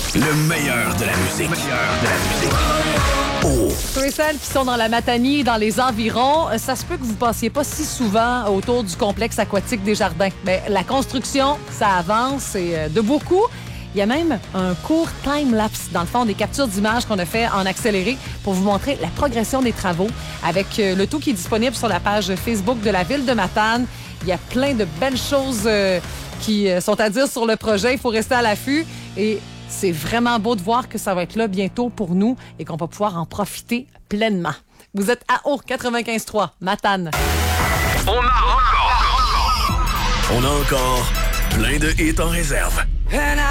Le meilleur de la musique. Oh. Ceux et celles qui sont dans la Matanie et dans les environs, ça se peut que vous ne passiez pas si souvent autour du complexe aquatique des Jardins. Mais la construction, ça avance et de beaucoup. Il y a même un court time-lapse, dans le fond, des captures d'images qu'on a fait en accéléré pour vous montrer la progression des travaux avec le tout qui est disponible sur la page Facebook de la Ville de Matane. Il y a plein de belles choses qui sont à dire sur le projet. Il faut rester à l'affût et c'est vraiment beau de voir que ça va être là bientôt pour nous et qu'on va pouvoir en profiter pleinement. Vous êtes à haut 95.3, Matane. On a encore plein de hits en réserve.